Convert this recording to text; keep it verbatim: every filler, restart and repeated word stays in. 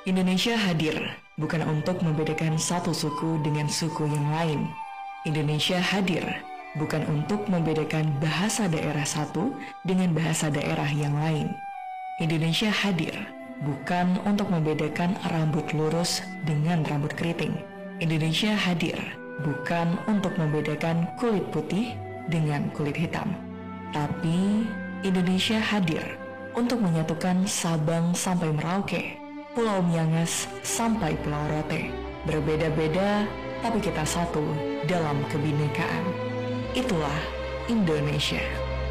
Indonesia hadir bukan untuk membedakan satu suku dengan suku yang lain. Indonesia hadir bukan untuk membedakan bahasa daerah satu dengan bahasa daerah yang lain. Indonesia hadir bukan untuk membedakan rambut lurus dengan rambut keriting. Indonesia hadir bukan untuk membedakan kulit putih dengan kulit hitam. Tapi Indonesia hadir untuk menyatukan Sabang sampai Merauke, Pulau Miangas sampai Pulau Rote. Berbeda-beda, tapi kita satu dalam kebinekaan. Itulah Indonesia.